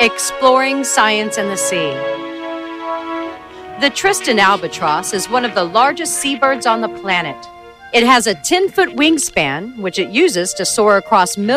Exploring science in the sea. The Tristan albatross is one of the largest seabirds on the planet. It has a 10-foot wingspan, which it uses to soar across millions